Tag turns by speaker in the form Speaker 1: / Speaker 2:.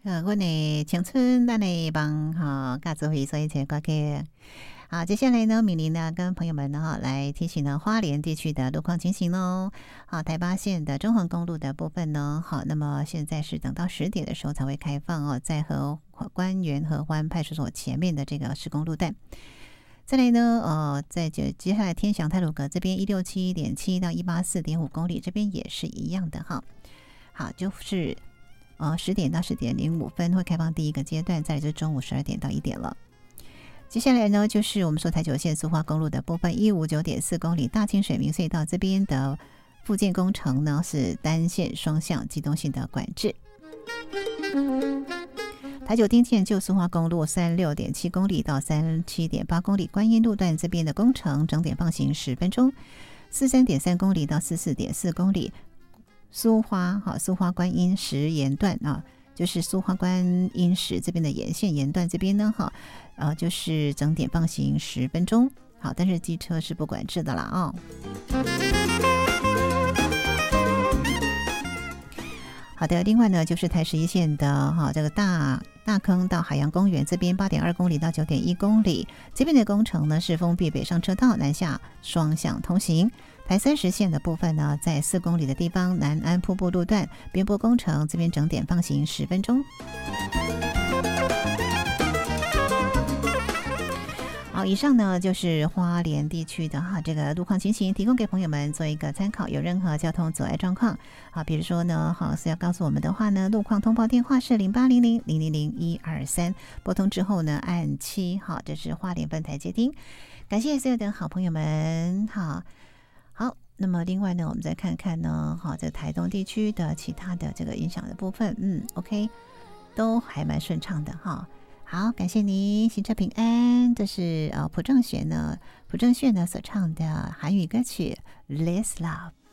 Speaker 1: 我的青春咱的帮哈，嘎子会所以才挂给。好，接下来呢，敏玲呢跟朋友们呢来提醒呢花莲地区的路况情形喽。好，台八线的中横公路的部分呢，好，那么现在是等到10点的时候才会开放哦，在关园合欢派出所前面的这个施工路段。再来呢，在接下来天祥太鲁阁这边167.7到184.5公里，这边也是一样的哈。好，就是10点到10点05分会开放第一个阶段，再来就是中午12点到1点了。接下来呢，就是我们说台九线苏花公路的部分，159.4公里大清水明隧道这边的复建工程呢是单线双向机动性的管制。台九丁线旧苏花公路36.7公里到37.8公里，观音路段这边的工程整点放行10分钟，43.3公里到44.4公里，苏花观音石沿段啊，就是苏花观音石这边的沿线沿段这边呢，就是整点放行10分钟。好，但是机车是不管制的啦啊。好的，另外呢，就是台11线的这个大坑到海洋公园这边8.2公里到9.1公里，这边的工程呢是封闭北上车道，南下双向通行。台30线的部分呢，在4公里的地方，南安瀑布路段边坡工程，这边整点放行10分钟。好，以上呢就是花莲地区的这个路况情形，提供给朋友们做一个参考。有任何交通阻碍状况比如说呢是要告诉我们的话呢，路况通报电话是0800000123，拨通之后呢按7，这是花莲分台接听。感谢所有的好朋友们。好，那么另外呢，我们再看看呢这台东地区的其他的这个影响的部分，OK 都还蛮顺畅的哈。好，感谢您，行车平安。这是朴正炫呢所唱的韩语歌曲《Let's Love》。